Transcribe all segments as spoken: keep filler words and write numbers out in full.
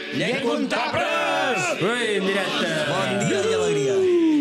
Llengüentapres! Ui, en directe! Bon dia i alegria.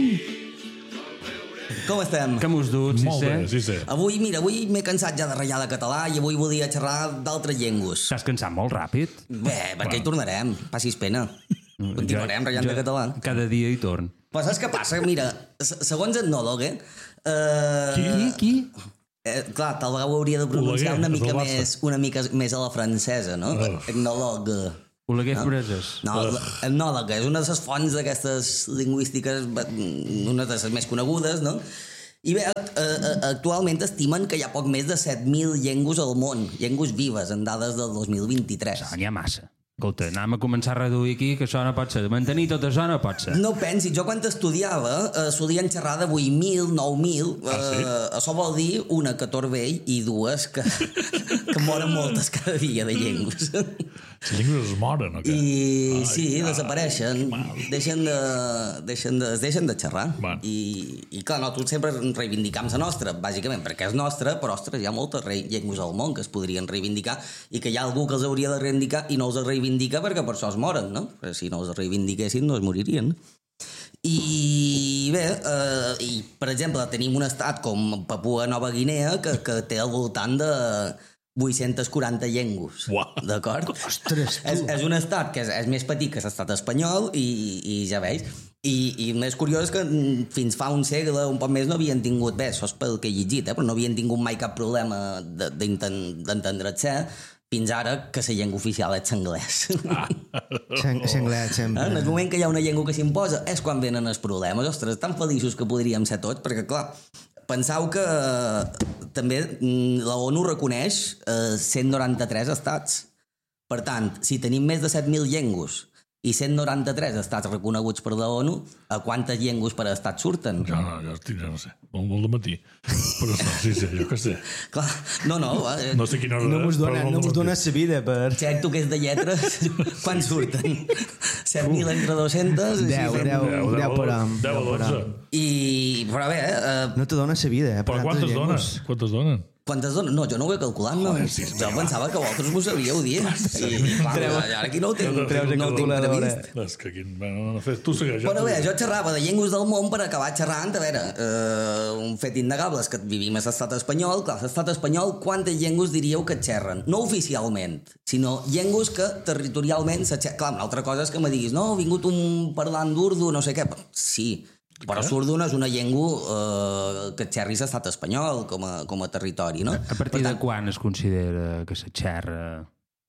Com estem? Com us dut, Molt bé, sí, sí. Avui, mira, avui m'he cansat ja de ratllar de català i avui volia xerrar d'altres llengües. T'has cansat molt ràpid? Bé, perquè hi tornarem, passis pena. Continuarem ratllant de català. Cada dia hi torn. Però saps què passa? Mira, segons etnòleg, eh... Qui? Qui? Eh, clar, tal vegada ho hauria de pronunciar Oleguer, una mica del més, una mica més a la francesa, no? Oh. Etnòleg. Oleguer Freses. No, etnòleg és una de les fonts d'aquestes lingüístiques, una de les més conegudes, no? I bé, actualment estimen que hi ha poc més de set mil llengües al món, llengües vives, en dades del dos mil vint-i-tres. N'hi ha massa. Escolta, anem a començar a reduir aquí, que això no pot ser. De mantenir tot això no pot ser. No pensi, jo quan estudiava eh, solien xerrar de vuit mil, nou mil, eh, Ah, sí? això vol dir una que torbell i dues que, que moren moltes cada dia de llengües. Les llengües es moren, o què? I Ai, sí, ai, desapareixen, deixen de, deixen de, deixen de xerrar. Bueno. I, I clar, no, tu sempre reivindicam la nostra, bàsicament, perquè és nostra, però, ostres, hi ha moltes re llengües al món que es podrien reivindicar i que hi ha algú que els hauria de reivindicar i no els reivindica perquè per això es moren, no? Perquè si no els reivindiquessin no es moririen. I bé, eh, i, per exemple, tenim un estat com Papua Nova Guinea que, que té al voltant de vuit-centes quaranta llengües, Uau. d'acord? Ostres, tu! És, és un estat que és, és més petit que l'estat espanyol i, i ja veus. I, i més curiós és que fins fa un segle, un poc més, no havien tingut, bé, això és pel que he llegit, eh, però no havien tingut mai cap problema d'entendre-se fins ara que la llengua oficial és l'anglès. Ah. L'anglès sempre. En el moment que hi ha una llengua que s'imposa és quan venen els problemes. Ostres, tan feliços que podríem ser tots, perquè clar, penseu que també la ONU reconeix eh, cent noranta-tres estats. Per tant, si tenim més de set mil llengües i cent noranta-tres estats reconeguts per la ONU, a quantes llengües per estat surten? Jo no, jo estic, jo no sé, molt, molt de matí. Però no, sí, sí, jo què sé. Clar, no, no. Eh, No sé quina hora No és, mos però dona, molt no de mos matí. dona sa vida per... Xec, tu que és de lletres, quan surten? set mil entre dos-centes? Deu, així, deu. Deu, deu, per hom, deu a deu per dotze. hom. I, però bé, eh, No te dona sa vida, eh? per Però tantes quantes donen? llengües. Quantes donen? quantes dones? No, jo no ho he calculat, no. Joder, sí, Jo pensava que vosaltres m'ho sabíeu dir. I, clar, ara aquí no ho tinc, Treus no ho tinc calculadora. previst. És que aquí... Bueno, no, fes, tu segueix. Però bé, jo xerrava de llengües del món per acabar xerrant, a veure, eh, un fet innegable és que vivim a l'estat espanyol. Clar, l'estat espanyol, quantes llengües diríeu que xerren? No oficialment, sinó llengües que territorialment se xerren. Clar, una altra cosa és que me diguis, no, ha vingut un parlant d'urdu, no sé què. Però, sí, però l'urdu no és una llengua eh, que xerri l'estat espanyol com a, com a territori, no? A partir de quan es considera que se xerra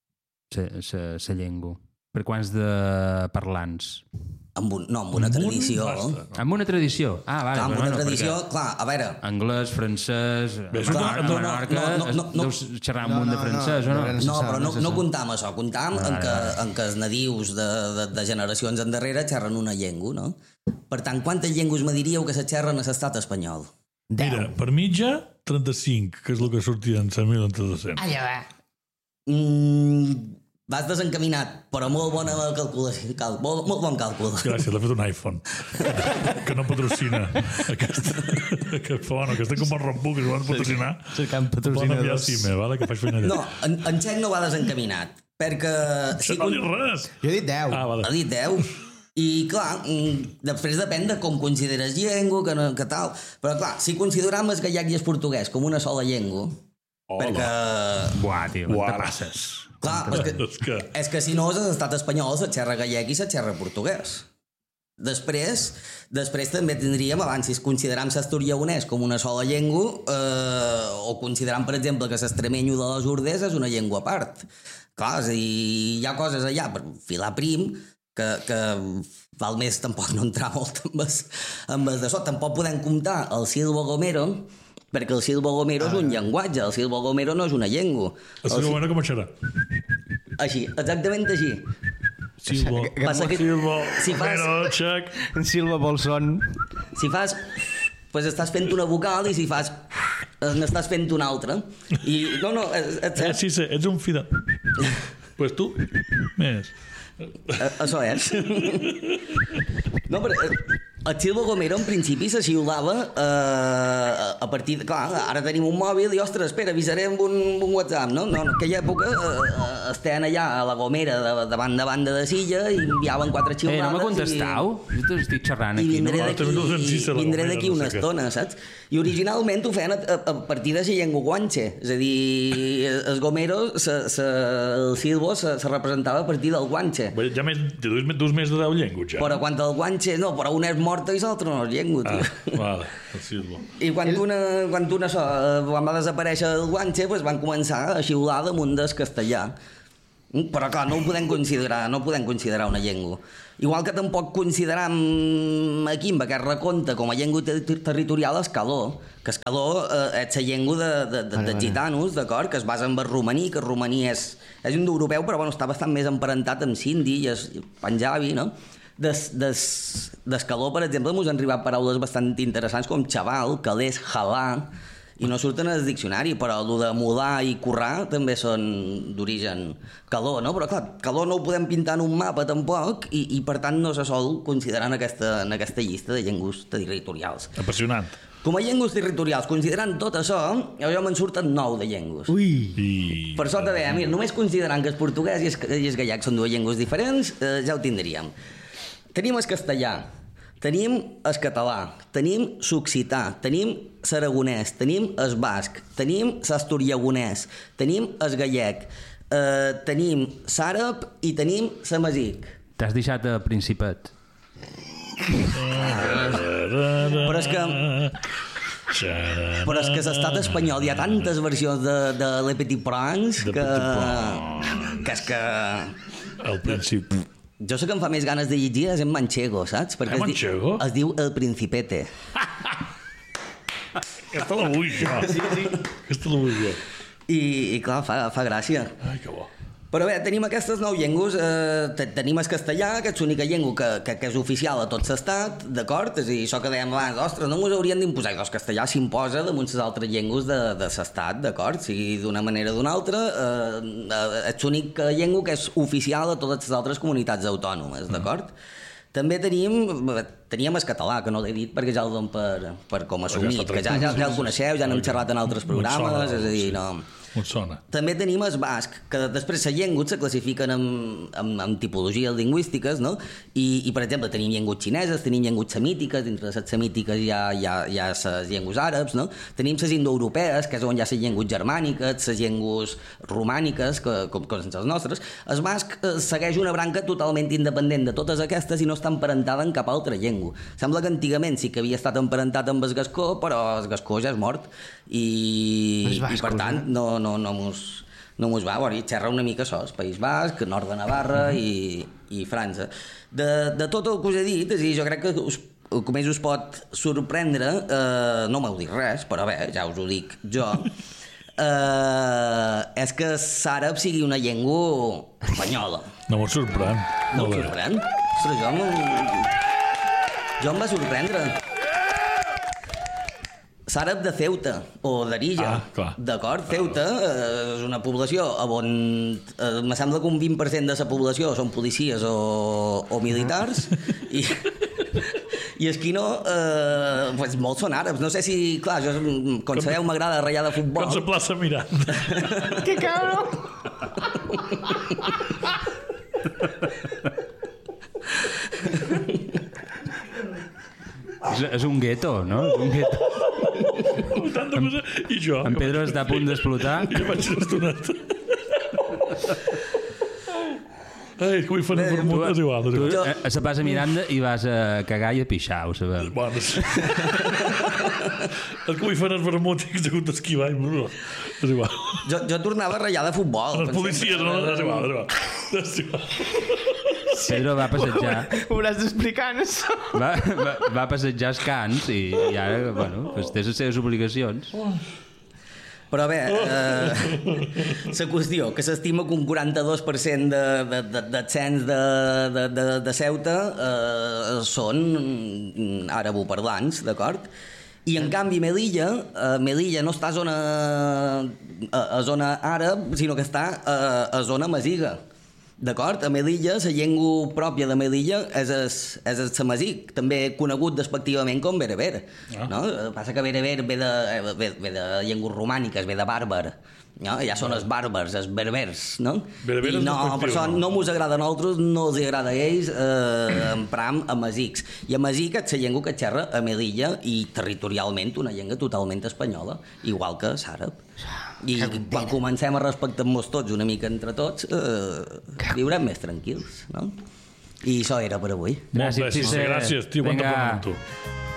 la llengua? Per quants de parlants? Amb un, no, amb una Amb un tradició. basta. Amb una tradició? Ah, vale. Clar, amb però una no, tradició, perquè clar, a veure... Anglès, francès... Bé, a això Menorca, no, no, a Menorca no, no, no, no. deus xerrar amb No, un de no, francès, no, o no? no, No, però no, necessari. no comptam això, comptam en que, en que els nadius de, de, de generacions endarrere xerren una llengua, no? Per tant, quantes llengües me diríeu que se xerren a l'estat espanyol? Mira, per mitja, trenta-cinc, que és el que sortia en set mil entre dos-cents. Allà va. Mm, vas desencaminat, però molt bona calculació, cal, molt, molt bon càlcul. Gràcies, l'ha fet un iPhone. Que no patrocina aquest... aquest bueno, que estic com el Rambo, que es van patrocinar. Cercant Poden enviar patrocinadors. cime, vale? Que faig feina allà. No, en, en Xec no va desencaminat, perquè... Això no diu res. Jo he dit deu. Ah, vale. Ha dit deu. I clar, mm, després depèn de com consideres llengua, que, no, que tal. Però clar, si consideram el gallec i el portuguès com una sola llengua, Hola. perquè... Buah, tio, Buah. te passes. Clar, és que, És que... és que si no és l'estat espanyol, se xerra gallec i se xerra portuguès. Després, després també tindríem, abans, si es consideram l'asturieonès com una sola llengua, eh, o consideram, per exemple, que l'extremenyo de les Urdes és una llengua a part. Clar, és a dir, hi ha coses allà per filar prim que, que val més tampoc no entrar molt amb el, amb el de sot. Tampoc podem comptar el Silvo Gomero, perquè el Silvo Gomero és un llenguatge, el Silvo Gomero no és una llengua. El seu moment com a xerrar. Així, exactament així. Silvo, Passa que- Silvo, si fas- Romero, Check. En Silva Bolson. Si fas... Pues estàs fent una vocal i si fas... N'estàs fent una altra. I no, no, és, és Eh, cert. sí, sí, ets un fida. Pues tu, més. Eh, Això és. No, però... eh, El Silvo Gomero, en principi, se xiulava eh, a partir de... Clar, ara tenim un mòbil i, ostres, espera, avisarem un, un WhatsApp, no? No, en aquella època eh, estaven allà a la Gomera de, de banda a banda de Silla i enviaven quatre xiulades... Eh, no m'ha contestau? I... Jo estic xerrant I aquí, vindré no? d'aquí vindré d'aquí una estona, saps? I originalment ho feien a, a, a partir de la llengua guanxe, és a dir, el Gomero, se, se, el Silvo se, se representava a partir del guanxe. Bé, ja més, dus més de deu llengües, ja. Però quan el guanxe... No, però una és morta i l'altra no és llengua, tio. Ah, vale, el Silvo. I quan una, quan una so, quan va desaparèixer el guanxe, pues van començar a xiular damunt del castellà. Però clar, no ho podem considerar, no ho podem considerar una llengua. Igual que tampoc consideram aquí, en aquest recompte, com a llengua ter territorial escaló, que escaló eh, és la llengua de, de, de, de gitanos, d'acord, que es basa en el romaní, que el romaní és, és indoeuropeu, però bueno, està bastant més emparentat amb sindi i es, panjabi, no? D'escaló, per exemple, ens han arribat paraules bastant interessants com xaval, calés, halà, i no surten al diccionari, però el de mudar i currar també són d'origen caló, no? Però clar, caló no ho podem pintar en un mapa tampoc i, i per tant no se sol considerar en aquesta, en aquesta llista de llengües territorials. Apassionant. Com a llengües territorials, considerant tot això, jo me'n surten nou de llengües. Ui! I... Per sort de bé, mira, només considerant que el portuguès i el, i el gallec són dues llengües diferents, eh, ja ho tindríem. Tenim el castellà, tenim el català, tenim l'occità, tenim l'aragonès, tenim el basc, tenim l'asturiagonès, tenim el gallec, eh, tenim l'àrab i tenim l'amazic. T'has deixat el Principat. Però és que... Però és que l'estat espanyol hi ha tantes versions de, de Le Petit Prince que... que és que... El principi... Jo sé que em fa més ganes de llegir és en manchego, saps? Perquè En es, di manchego? es diu El Principete. Aquesta la vull jo. Sí, sí. Aquesta la vull jo. I, i clar, fa, fa gràcia. Ai, que bo. Però bé, tenim aquestes nou llengües. Eh, tenim el castellà, que és l'única llengua que, que, que és oficial a tot l'estat, d'acord? És a dir, això que dèiem abans, ostres, no ens haurien d'imposar. El castellà s'imposa damunt les altres llengües de, de l'estat, d'acord? Sigui d'una manera o d'una altra. Eh, és l'única llengua que és oficial a totes les altres comunitats autònomes, d'acord? Mm. També tenim, teníem el català, que no l'he dit perquè ja el donem per, per com assumit, que ja, ja, ja el coneixeu, ja n'hem xerrat en altres programes, és a dir, no... On sona? També tenim el basc, que després les llengües se classifiquen en, en, en tipologies lingüístiques, no? I, i, per exemple, tenim llengües xineses, tenim llengües semítiques, dintre de les semítiques hi ha, hi ha, hi ha les llengües àrabs, no? Tenim les indoeuropees, que és on hi ha les llengües germàniques, les llengües romàniques, que, com, com són les nostres. El basc eh, segueix una branca totalment independent de totes aquestes i no està emparentada en cap altra llengua. Sembla que antigament sí que havia estat emparentat amb el gascó, però el gascó ja és mort i, i per tant, no no, no mos, no mos va, bueno, xerra una mica això, el País Basc, nord de Navarra i, i França. De, de tot el que us he dit, és a dir, jo crec que us, el que més us pot sorprendre, eh, no m'heu dit res, però bé, ja us ho dic jo, eh, és que l'àrab sigui una llengua espanyola. No me'n sorprèn. No em sorprèn? Ostres, jo em, jo em va sorprendre. L'àrab de Ceuta, o d'Arija, ah, d'acord? Ceuta eh, és una població on eh, me sembla que un vint per cent de la població són policies o, o militars, i, i els que no, eh, pues molts són àrabs. No sé si, clar, jo, com sabeu, m'agrada ratllar de futbol. Com la plaça Miranda. Que cabrón! És, és un gueto, no? És un gueto. Tanta cosa. I jo. En Pedro està a punt d'explotar. Jo vaig ser estonat. Ai, que vull fer un vermut, és igual. Tu Jo- a la passa Miranda i vas a cagar i a pixar, ho sabem. Bueno, sí. El que vull fer és vermut i que s'ha hagut d'esquivar. És igual. Jo, jo tornava a ratllar de futbol. Les policies, no? És igual, és igual. És igual. Pedro va passejar... Ho hauràs d'explicar, no? Va, va, va passejar els cants i, i ara, bueno, pues té les seves obligacions. Però bé, eh, la qüestió, que s'estima que un quaranta-dos per cent de, de, de, de cens de, de, de, de Ceuta eh, són àrabo-parlants, d'acord? I en canvi Melilla, eh, Melilla no està a zona, a, a zona àrab, sinó que està a, a zona masiga. D'acord? A Melilla, la llengua pròpia de Melilla és el, és el samazic, també conegut despectivament com bereber. Ah. No? Passa que bereber ve de, ve, ve de llengües romàniques, ve de bàrbar. No? Ja són els bàrbars, els berbers, no? Bereber I no, per això no mos agrada a nosaltres, no els agrada a ells eh, empram amazics. I amazic és la llengua que xerra a Melilla i territorialment una llengua totalment espanyola, igual que l'àrab. I quan comencem a respectar-nos tots una mica entre tots, eh, viurem més tranquils, no? I això era per avui. Gràcies, gràcies, tio, quanta per tu.